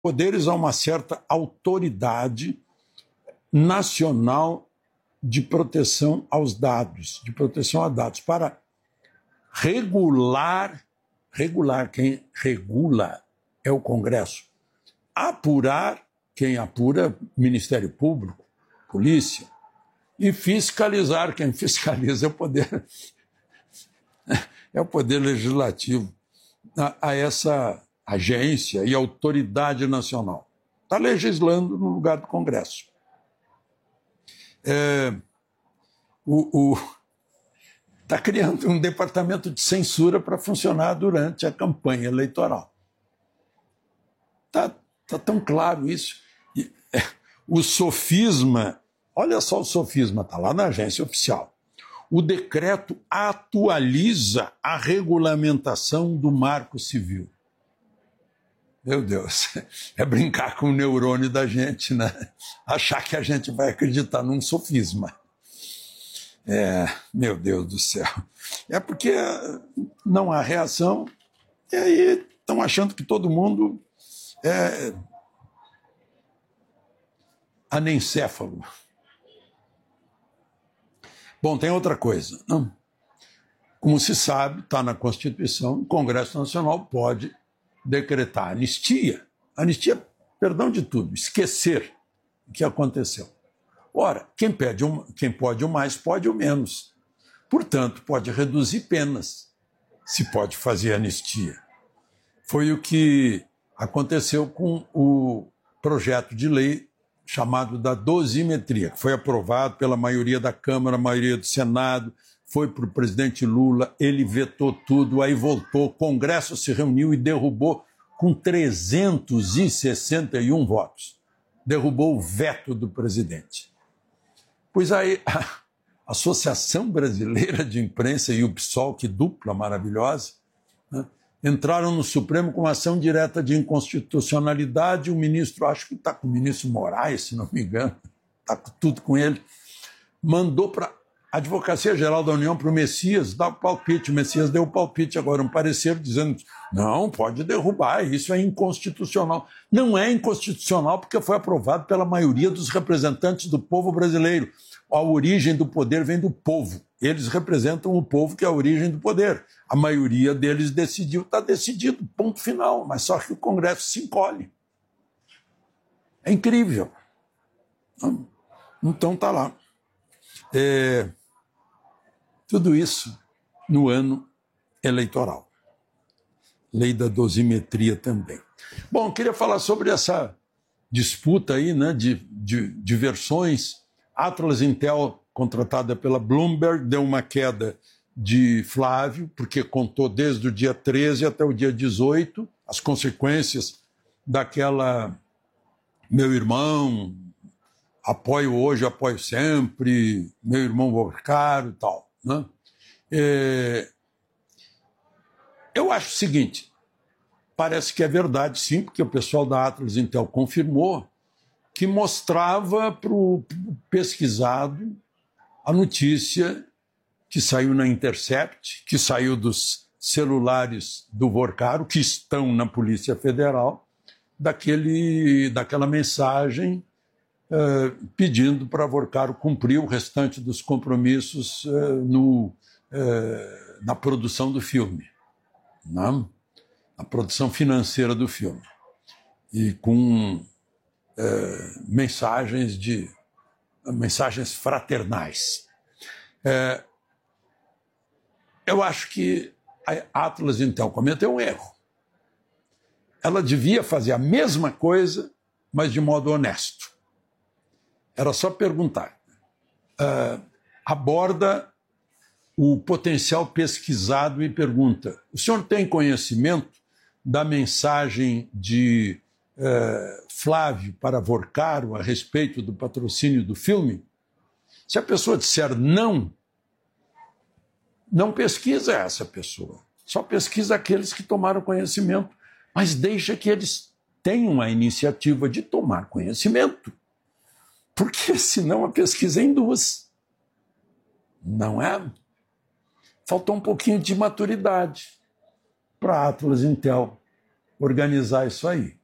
poderes a uma certa autoridade nacional de proteção aos dados, de proteção a dados, para regular, quem regula é o Congresso, apurar, quem apura, Ministério Público, Polícia, e fiscalizar, quem fiscaliza é o Poder Legislativo, a essa agência e autoridade nacional. Está legislando no lugar do Congresso. Está criando um departamento de censura para funcionar durante a campanha eleitoral. Está tão claro isso. O sofisma, olha só o sofisma, está lá na agência oficial. O decreto atualiza a regulamentação do Marco Civil. Meu Deus, é brincar com o neurônio da gente, né? Achar que a gente vai acreditar num sofisma. Meu Deus do céu. É porque não há reação, e aí estão achando que todo mundo é anencéfalo. Bom, tem outra coisa. Como se sabe, está na Constituição, o Congresso Nacional pode decretar anistia. Anistia, perdão de tudo, esquecer o que aconteceu. Ora, quem pode o mais, pode o menos. Portanto, pode reduzir penas, se pode fazer anistia. Foi o que aconteceu com o projeto de lei chamado da dosimetria, que foi aprovado pela maioria da Câmara, maioria do Senado, foi para o presidente Lula, ele vetou tudo, aí voltou, o Congresso se reuniu e derrubou com 361 votos. Derrubou o veto do presidente. Pois aí, a Associação Brasileira de Imprensa e o PSOL, que dupla maravilhosa, né, entraram no Supremo com ação direta de inconstitucionalidade. O ministro, acho que está com o ministro Moraes, se não me engano, está tudo com ele, mandou para a Advocacia Geral da União, para o Messias, dar o palpite. O Messias deu o palpite agora, um parecer dizendo: não, pode derrubar, isso é inconstitucional. Não é inconstitucional porque foi aprovado pela maioria dos representantes do povo brasileiro. A origem do poder vem do povo. Eles representam o povo, que é a origem do poder. A maioria deles decidiu, está decidido, ponto final. Mas só que o Congresso se encolhe. É incrível. Então está lá. Tudo isso no ano eleitoral. Lei da dosimetria também. Bom, eu queria falar sobre essa disputa aí, né, de versões. Atlas Intel, contratada pela Bloomberg, deu uma queda de Flávio, porque contou desde o dia 13 até o dia 18 as consequências daquela meu irmão, apoio hoje, apoio sempre, meu irmão Vorcaro e tal. Né? Eu acho o seguinte, parece que é verdade sim, porque o pessoal da Atlas Intel confirmou que mostrava para o pesquisado a notícia que saiu na Intercept, que saiu dos celulares do Vorcaro, que estão na Polícia Federal, daquela mensagem pedindo para Vorcaro cumprir o restante dos compromissos na produção do filme, né? Na produção financeira do filme. E com mensagens fraternais. Eu acho que a Atlas Intel cometeu um erro. Ela devia fazer a mesma coisa, mas de modo honesto. Era só perguntar. Aborda o potencial pesquisado e pergunta: o senhor tem conhecimento da mensagem de Flávio para Vorcaro a respeito do patrocínio do filme? Se a pessoa disser não, não pesquisa essa pessoa. Só pesquisa aqueles que tomaram conhecimento, mas deixa que eles tenham a iniciativa de tomar conhecimento. Porque senão a pesquisa induz. Não é? Faltou um pouquinho de maturidade para a Atlas Intel organizar isso aí.